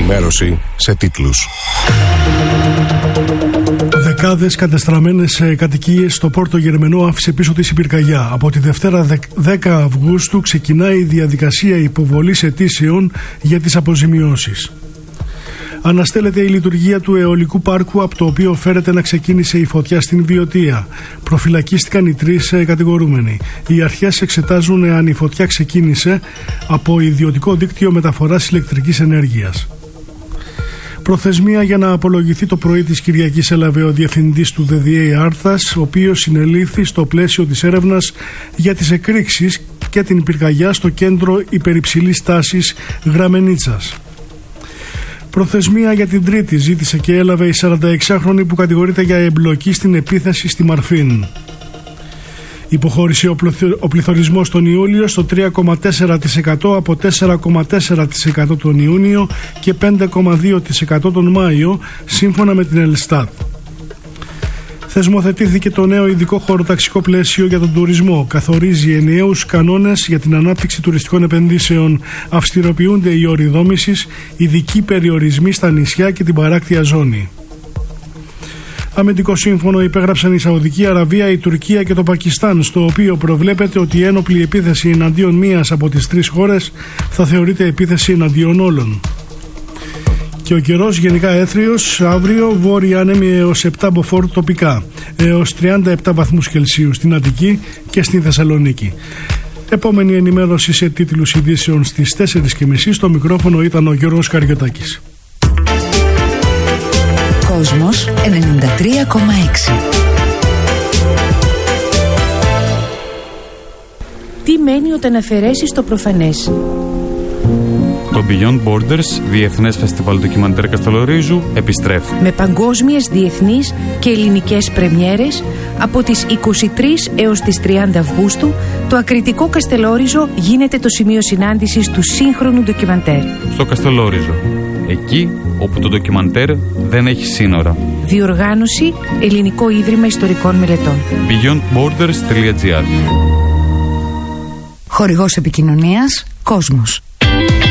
Ενημέρωση σε τίτλους. Δεκάδες κατεστραμμένες κατοικίες στο Πόρτο Γερμενό άφησε πίσω της η πυρκαγιά. Από τη Δευτέρα 10 Αυγούστου ξεκινάει η διαδικασία υποβολής αιτήσεων για τις αποζημιώσεις. Αναστέλλεται η λειτουργία του αιωλικού πάρκου, από το οποίο φέρεται να ξεκίνησε η φωτιά στην Βιωτία. Προφυλακίστηκαν οι 3 κατηγορούμενοι. Οι αρχές εξετάζουν αν η φωτιά ξεκίνησε από ιδιωτικό δίκτυο μεταφοράς ηλεκτρικής ενέργειας. Προθεσμία για να απολογηθεί το πρωί της Κυριακής έλαβε ο διευθυντής του ΔΔΕ Άρθας, ο οποίος συνελήφθη στο πλαίσιο της έρευνας για τις εκρήξεις και την πυρκαγιά στο κέντρο υπερυψηλής τάσης Γραμμενίτσας. Προθεσμία για την Τρίτη ζήτησε και έλαβε η 46χρονη που κατηγορείται για εμπλοκή στην επίθεση στη Μαρφίν. Υποχώρησε ο πληθωρισμός τον Ιούλιο στο 3,4% από 4,4% τον Ιούνιο και 5,2% τον Μάιο, σύμφωνα με την Ελστάτ. Θεσμοθετήθηκε το νέο ειδικό χωροταξικό πλαίσιο για τον τουρισμό. Καθορίζει ενιαίους κανόνες για την ανάπτυξη τουριστικών επενδύσεων. Αυστηροποιούνται οι όροι δόμησης, ειδικοί περιορισμοί στα νησιά και την παράκτια ζώνη. Αμυντικό σύμφωνο υπέγραψαν η Σαουδική Αραβία, η Τουρκία και το Πακιστάν, στο οποίο προβλέπεται ότι η ένοπλη επίθεση εναντίον μίας από τις 3 χώρες θα θεωρείται επίθεση εναντίον όλων. Και ο καιρός γενικά έθριος, αύριο βόρεια άνεμη έως 7 μποφόρ τοπικά, έως 37 βαθμούς Κελσίου στην Αττική και στη Θεσσαλονίκη. Επόμενη ενημέρωση σε τίτλους ειδήσεων στις 4:30. Στο μικρόφωνο ήταν ο Γιώργος Καριωτάκης. Κόσμος 93,6. Τι μένει όταν αφαιρέσεις το προφανές? Το Beyond Borders, Διεθνές Φεστιβάλ Ντοκιμαντέρ Καστελορίζου, επιστρέφει. Με παγκόσμιες, διεθνείς και ελληνικές πρεμιέρες από τις 23 έως τις 30 Αυγούστου, το ακριτικό Καστελόριζο γίνεται το σημείο συνάντησης του σύγχρονου ντοκιμαντέρ. Στο Καστελόριζο, εκεί όπου το ντοκιμαντέρ δεν έχει σύνορα. Διοργάνωση Ελληνικό Ίδρυμα Ιστορικών Μελετών. beyondborders.gr. Χορηγός επικοινωνίας Κόσμος.